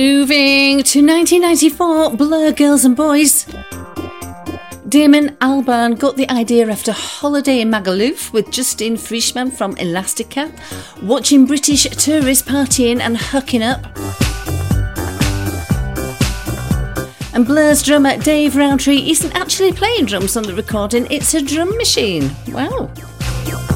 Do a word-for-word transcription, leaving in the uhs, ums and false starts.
Moving to nineteen ninety-four, Blur Girls and Boys. Damon Albarn got the idea after a holiday in Magaluf with Justin Frischmann from Elastica, watching British tourists partying and hooking up. And Blur's drummer Dave Rowntree isn't actually playing drums on the recording, it's a drum machine. Wow.